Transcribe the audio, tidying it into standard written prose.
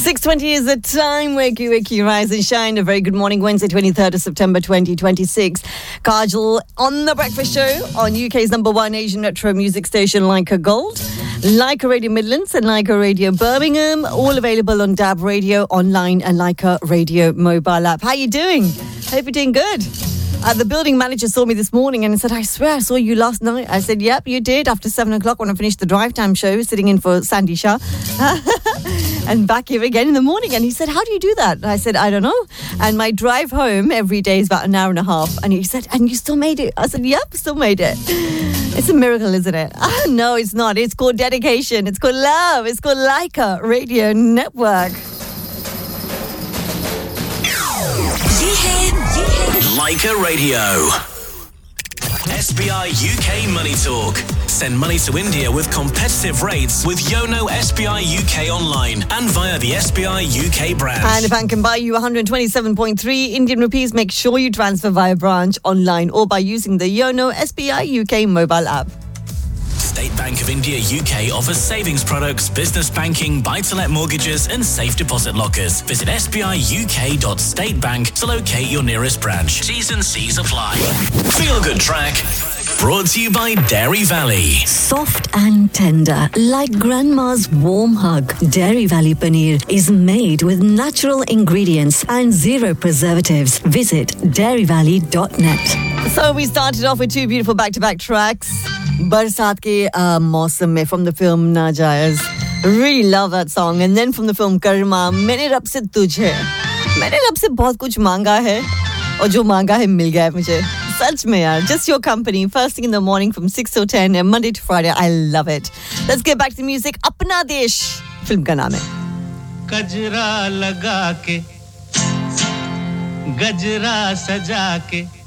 6:20 is the time. Wakey, rise and shine. A very good morning, Wednesday, 23rd of September, 2026. Kajal on The Breakfast Show on UK's number one Asian retro music station, Leica Gold, Leica Radio Midlands and Leica Radio Birmingham, all available on DAB Radio online and Leica Radio mobile app. How you doing? Hope you're doing good. The building manager saw me this morning and said, I swear I saw you last night. I said, yep, you did, after 7 o'clock when I finished the drive time show, sitting in for Sandy Shah. And back here again in the morning. And he said, how do you do that? And I said, I don't know. And my drive home every day is about an hour and a half. And he said, and you still made it? I said, yep, still made it. It's a miracle, isn't it? No, it's not. It's called dedication. It's called love. It's called Leica Radio Network. Leica Radio. SBI UK Money Talk. Send money to India with competitive rates with Yono SBI UK online and via the SBI UK branch. And if I can buy you 127.3 Indian rupees, make sure you transfer via branch, online or by using the Yono SBI UK mobile app. State Bank of India UK offers savings products, business banking, buy-to-let mortgages and safe deposit lockers. Visit sbiuk.statebank to locate your nearest branch. T's and C's apply. Feel Good Track. Brought to you by Dairy Valley. Soft and tender, like grandma's warm hug. Dairy Valley Paneer is made with natural ingredients and zero preservatives. Visit dairyvalley.net. So we started off with two beautiful back-to-back tracks. Barsat ke mausam mein from the film Najayaz. Really love that song. And then from the film Karma, Maine Rab se tujhe. Maine Rab se bahut kuch manga hai. Aur jo manga hai mil gaya mujhe. Such mein yaar. Just your company. First thing in the morning from 6 to 10 and Monday to Friday. I love it. Let's get back to the music. Apna Desh. Film ka naam hai. Kajra laga ke. Gajra saja ke.